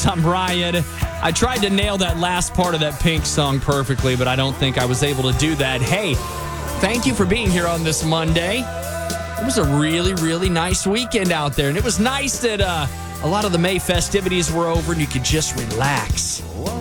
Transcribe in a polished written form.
I'm Ryan. I tried to nail that last part of that Pink song perfectly, but I don't think I was able to do that. Hey, thank you for being here on this Monday. It was a really, really nice weekend out there, and it was nice that a lot of the May festivities were over and you could just relax.